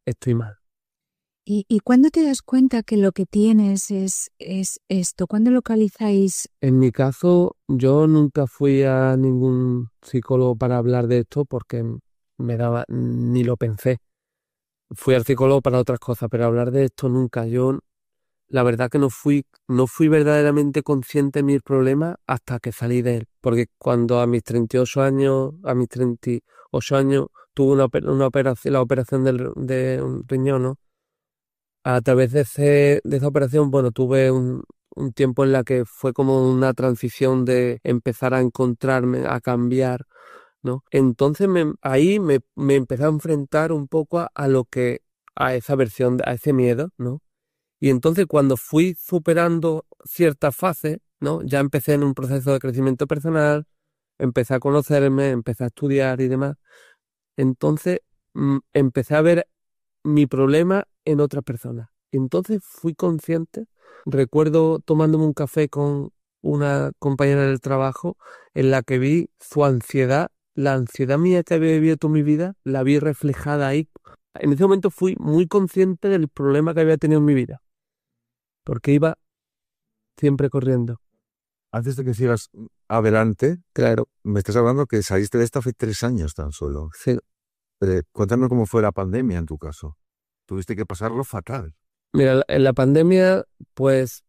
estoy mal. ¿Y cuándo te das cuenta que lo que tienes es esto? ¿Cuándo localizáis? En mi caso, yo nunca fui a ningún psicólogo para hablar de esto porque me daba, ni lo pensé. Fui al psicólogo para otras cosas, pero hablar de esto nunca. Yo, la verdad que no fui verdaderamente consciente de mis problemas hasta que salí de él. Porque cuando a mis 38 años, tuve una operación, la operación de un riñón, ¿no? A través de esa operación, bueno, tuve un tiempo en la que fue como una transición de empezar a encontrarme, a cambiar, ¿no? Entonces ahí me empecé a enfrentar un poco a esa versión, a ese miedo, ¿no? Y entonces cuando fui superando ciertas fases, ¿no? Ya empecé en un proceso de crecimiento personal, empecé a conocerme, empecé a estudiar y demás. Entonces empecé a ver mi problema en otras personas. Y entonces fui consciente. Recuerdo tomándome un café con una compañera del trabajo en la que vi su ansiedad, la ansiedad mía que había vivido toda mi vida, la vi reflejada ahí. En ese momento fui muy consciente del problema que había tenido en mi vida, porque iba siempre corriendo. Antes de que sigas adelante, Claro, me estás hablando que saliste de esto hace 3 años tan solo. sí. Cuéntame cómo fue la pandemia en tu caso. Tuviste que pasarlo fatal. Mira, en la pandemia, pues,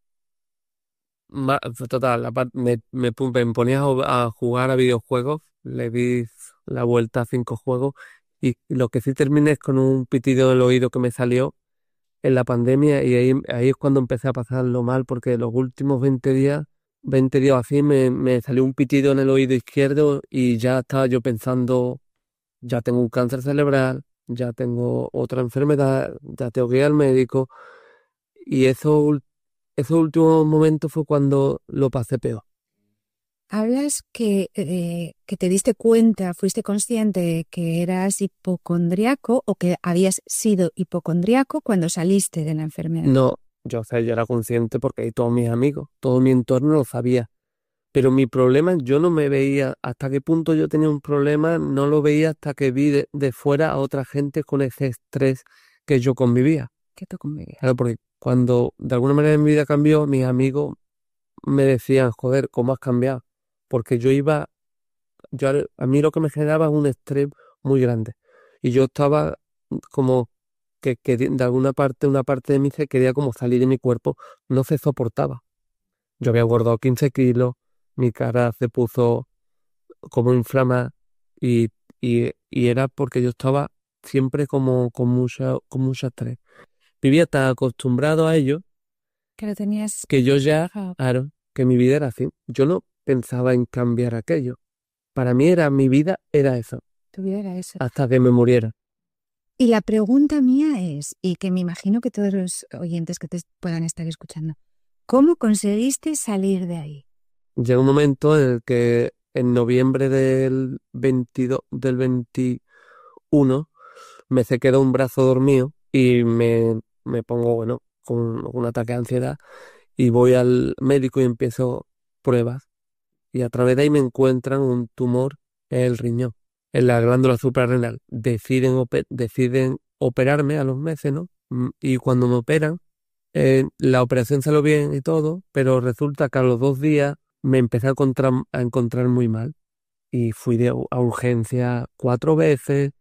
total, me ponía a jugar a videojuegos, le di la vuelta a 5 juegos y lo que sí terminé es con un pitido en el oído que me salió en la pandemia y ahí es cuando empecé a pasarlo mal porque los últimos 20 días así, me salió un pitido en el oído izquierdo y ya estaba yo pensando, ya tengo un cáncer cerebral, ya tengo otra enfermedad, ya tengo que ir al médico y esos últimos momentos fue cuando lo pasé peor. Hablas que te diste cuenta, fuiste consciente de que eras hipocondriaco o que habías sido hipocondriaco cuando saliste de la enfermedad. No, yo, o sea, yo era consciente porque ahí todos mis amigos, todo mi entorno lo sabía. Pero mi problema, yo no me veía hasta qué punto yo tenía un problema, no lo veía hasta que vi de fuera a otra gente con ese estrés que yo convivía. ¿Qué tú convivías? Claro, porque cuando de alguna manera mi vida cambió, mis amigos me decían, joder, ¿cómo has cambiado? Porque a mí lo que me generaba es un estrés muy grande. Y yo estaba como que de alguna parte, una parte de mí se quería como salir de mi cuerpo, no se soportaba. Yo había engordado 15 kilos, mi cara se puso como inflamada y, y era porque yo estaba siempre como con mucho estrés. Vivía tan acostumbrado a ello Que lo tenías que yo ya, trabajado. claro, que mi vida era así. Yo no pensaba en cambiar aquello. Para mí mi vida era eso, Tu vida era eso. hasta que me muriera. Y la pregunta mía es, y que me imagino que todos los oyentes que te puedan estar escuchando, ¿cómo conseguiste salir de ahí? Llegó un momento en el que en noviembre del 21 me se queda un brazo dormido y me pongo, bueno, con un ataque de ansiedad y voy al médico y empiezo pruebas y a través de ahí me encuentran un tumor en el riñón, en la glándula suprarrenal. Deciden operarme a los meses, ¿no? Y cuando me operan, la operación salió bien y todo, pero resulta que a los 2 días me empecé a encontrar muy mal y fui a urgencia 4 veces.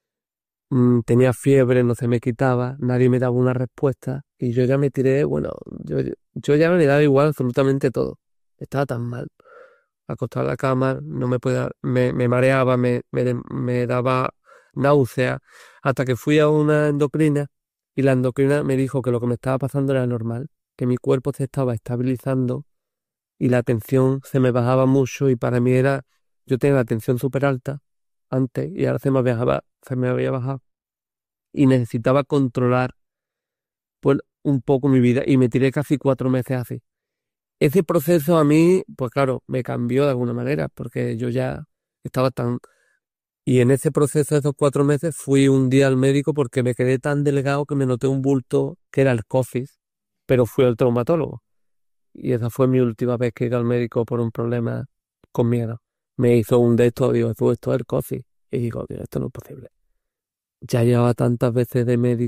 Tenía fiebre, no se me quitaba, nadie me daba una respuesta y yo ya me tiré, bueno, yo ya me daba igual absolutamente todo. Estaba tan mal. Acostado en la cama, no me podía, me mareaba, me daba náusea, hasta que fui a una endocrina y la endocrina me dijo que lo que me estaba pasando era normal, que mi cuerpo se estaba estabilizando y la tensión se me bajaba mucho y para mí yo tenía la tensión súper alta antes y ahora se me había bajado y necesitaba controlar pues un poco mi vida y me tiré casi 4 meses así. Ese proceso a mí, pues claro, me cambió de alguna manera porque yo ya estaba tan... Y en ese proceso de esos 4 meses fui un día al médico porque me quedé tan delgado que me noté un bulto que era el COVID, pero fui al traumatólogo. Y esa fue mi última vez que he ido al médico por un problema con miedo. Me hizo un de estos, digo, esto es el COVID. Y digo, "Tío, esto no es posible". Ya llevaba tantas veces de médico.